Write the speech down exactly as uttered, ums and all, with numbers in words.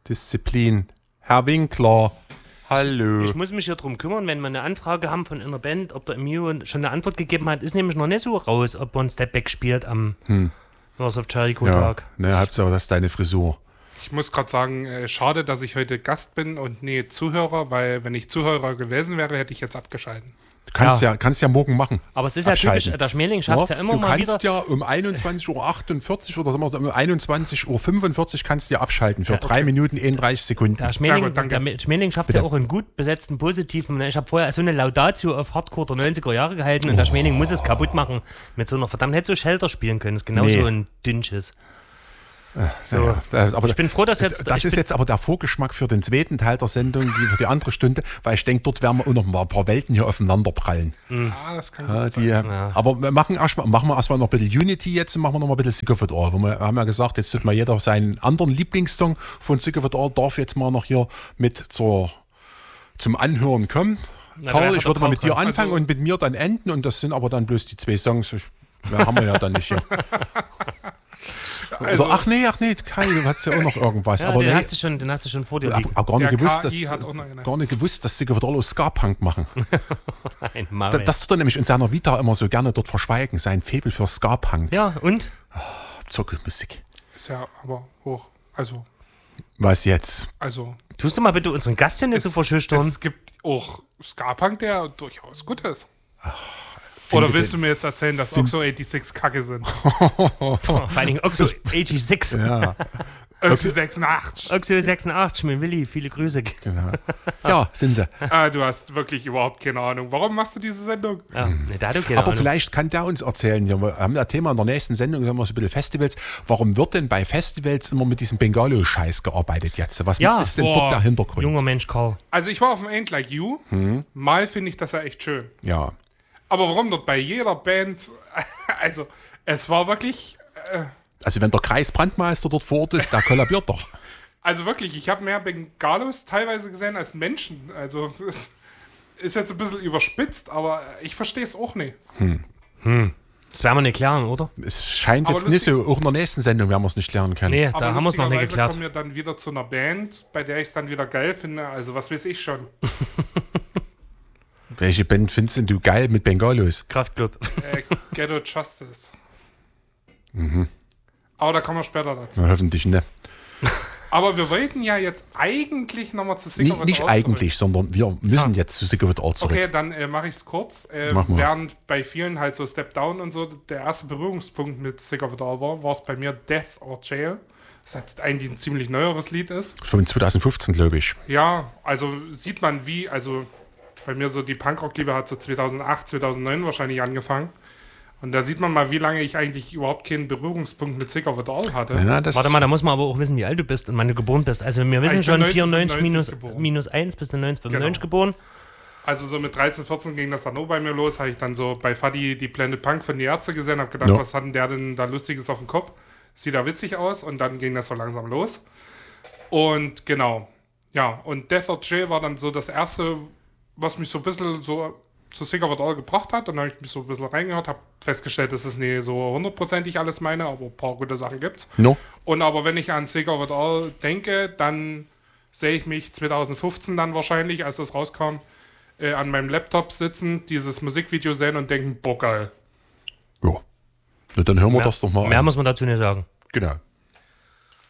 Disziplin. Herr Winkler, hallo. Ich muss mich hier drum kümmern, wenn wir eine Anfrage haben von einer Band, ob der Emilio schon eine Antwort gegeben hat, ist nämlich noch nicht so raus, ob man Stepback spielt am hm. North of Jericho-Tag. Ja, ne, Hauptsache, das ist deine Frisur. Ich muss gerade sagen, äh, schade, dass ich heute Gast bin und nie Zuhörer, weil wenn ich Zuhörer gewesen wäre, hätte ich jetzt abgeschalten. Du kannst ja, ja, kannst ja morgen machen. Aber es ist ja typisch, der Schmeling schafft es ja, ja immer mal wieder. Du kannst ja um einundzwanzig Uhr achtundvierzig oder sagen wir um einundzwanzig Uhr fünfundvierzig kannst du ja abschalten für ja, okay. drei Minuten einunddreißig Sekunden. Der Schmeling, gut, der Schmeling schafft es ja auch in gut besetzten Positiven. Ich habe vorher so eine Laudatio auf Hardcore der neunziger Jahre gehalten und oh. der Schmeling muss es kaputt machen. Mit so einer verdammt hätte so Shelter spielen können. Das ist genauso nee. ein Dünnsches. So. Ja, das, aber ich bin froh, dass jetzt. Das ist jetzt aber der Vorgeschmack für den zweiten Teil der Sendung, die für die andere Stunde, weil ich denke, dort werden wir auch noch mal ein paar Welten hier aufeinander prallen. Mhm. Ja, das kann ja, die, ja. Aber wir machen, erst mal, machen wir erstmal noch ein bisschen Unity jetzt, machen wir noch mal ein bisschen Sick of It All. Wir haben ja gesagt, jetzt tut mal jeder seinen anderen Lieblingssong von Sick of It All, darf jetzt mal noch hier mit zur, zum Anhören kommen. Na, Karl, ich würde mal mit dir anfangen also, und mit mir dann enden und das sind aber dann bloß die zwei Songs. Mehr haben wir ja dann nicht hier. Also, Oder, ach nee, ach nee, Kai, du hast ja auch noch irgendwas. Ja, aber den, nee, hast du schon, den hast du schon vor dir liegen. Aber gar nicht gewusst, dass, gar nicht gewusst, dass Sick of It All Ska-Punk machen. Nein, das, das tut er nämlich in seiner Vita immer so gerne dort verschweigen, sein Faible für Ska-Punk. Ja, und? Oh, Zockelmusik. Ist ja aber auch, also... Was jetzt? Also... Tust du mal bitte unseren Gast hier nicht so verschüchtern? Es gibt auch Ska-Punk, der durchaus gut ist. Ach. Oder willst du mir jetzt erzählen, dass Oxo sechsundachtzig Kacke sind? Vor allen Dingen Oxo sechsundachtzig. Ja. Oxo sechsundachtzig. Oxo sechsundachtzig, mein Willi, viele Grüße. Genau. Ja, sind sie. Ah, du hast wirklich überhaupt keine Ahnung. Warum machst du diese Sendung? Ja, nee, da hat keine Aber Ahnung. Vielleicht kann der uns erzählen, wir haben das Thema in der nächsten Sendung, haben wir so ein bisschen Festivals. Warum wird denn bei Festivals immer mit diesem Bengalo-Scheiß gearbeitet jetzt? Was ja, ist denn boah, dort der Hintergrund? Junger Mensch, Karl. Also ich war auf dem Ain't Like You. Hm. Mal finde ich das ja echt schön. Ja. Aber warum dort bei jeder Band, also es war wirklich... Äh, also wenn der Kreisbrandmeister dort vor Ort ist, der kollabiert doch. Also wirklich, ich habe mehr Bengalos teilweise gesehen als Menschen. Also es ist, ist jetzt ein bisschen überspitzt, aber ich verstehe es auch nicht. Hm. Hm. Das werden wir nicht klären, oder? Es scheint aber jetzt nicht so, auch in der nächsten Sendung werden wir es nicht klären können. Nee, da haben wir es noch nicht geklärt. Kommen wir dann wieder zu einer Band, bei der ich es dann wieder geil finde. Also was weiß ich schon. Welche Band findest du geil mit Bengalos? Kraftclub. Äh, Ghetto Justice. Mhm. Aber da kommen wir später dazu. Na, hoffentlich nicht. Aber wir wollten ja jetzt eigentlich nochmal zu Sick of It All Nicht eigentlich, zurück. sondern wir müssen ah. jetzt zu Sick of It All zurück. Okay, dann äh, mache ich es kurz. Äh, während bei vielen halt so Step Down und so der erste Berührungspunkt mit Sick of It All war, war es bei mir Death or Jail. Das jetzt eigentlich ein ziemlich neueres Lied ist. Von zwanzig fünfzehn, glaube ich. Ja, also sieht man wie, also bei mir so die Punkrock-Liebe hat so zweitausendacht, zweitausendneun wahrscheinlich angefangen. Und da sieht man mal, wie lange ich eigentlich überhaupt keinen Berührungspunkt mit Sick of It All hatte. Ja, Warte mal, da muss man aber auch wissen, wie alt du bist und wann du geboren bist. Also wir wissen schon vierundneunzig minus, minus eins, bist du neunzehnhundertfünfundneunzig genau. geboren. Also so mit dreizehn, vierzehn ging das dann auch bei mir los. Habe ich dann so bei Fadi die Planet Punk von die Ärzte gesehen, habe gedacht, no. was hat denn der denn da Lustiges auf dem Kopf? Sieht da witzig aus und dann ging das so langsam los. Und genau, ja, und Death or Jail war dann so das erste, was mich so ein bisschen so zu Sick of It All gebracht hat. Dann habe ich mich so ein bisschen reingehört, habe festgestellt, das ist nicht so hundertprozentig alles meine, aber ein paar gute Sachen gibt's. No. Und aber wenn ich an Sick of It All denke, dann sehe ich mich zweitausendfünfzehn dann wahrscheinlich, als das rauskam, äh, an meinem Laptop sitzen, dieses Musikvideo sehen und denken, boah, geil. Ja. Na, dann hören wir mehr, das doch mal Mehr an. muss man dazu nicht sagen. Genau.